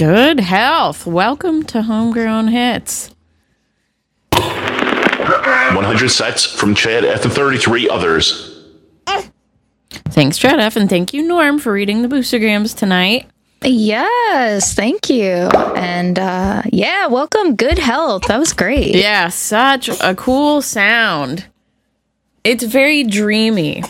Good health. Welcome to Homegrown Hits. 100 sets from Chad F and 33 others. Thanks, Chad F, and thank you, Norm, for reading the boostergrams tonight. Yes, thank you. And welcome. Good health. That was great. Yeah, such a cool sound. It's very dreamy.